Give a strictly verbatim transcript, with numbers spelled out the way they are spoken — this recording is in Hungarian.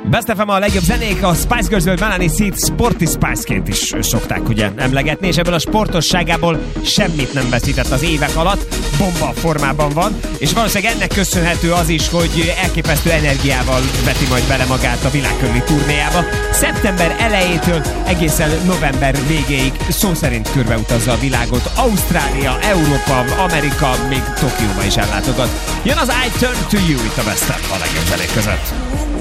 Best ef em a legjobb zenék, a Spice Girls-ből Melanie C-t Sporty Spice-ként is szokták ugye emlegetni, és ebből a sportosságából semmit nem veszített az évek alatt, bomba formában van, és valószínűleg ennek köszönhető az is, hogy elképesztő energiával veti majd bele magát a világkörüli turnéjába. Szeptember elejétől egészen november végéig szó szerint körbeutazza a világot, Ausztrália, Európa, Amerika, még Tokióba is ellátogat. Jön az I Turn to You itt a Best of a legjobb zenék között.